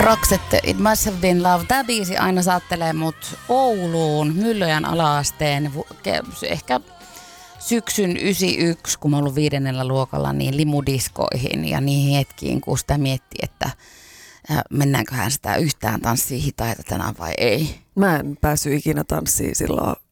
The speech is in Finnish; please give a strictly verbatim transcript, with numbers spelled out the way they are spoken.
Roxette, It Must Have Been Love. Tämä biisi aina saattelee mut Ouluun, Myllöjän ala-asteen, ehkä syksyn yhdeksänkymmentäyksi, kun mä ollut viidennellä luokalla, niin limudiskoihin ja niihin hetkiin, kun sitä miettii, että mennäänköhän sitä yhtään tanssiin hitaita tänään vai ei. Mä en päässyt ikinä tanssiin silloin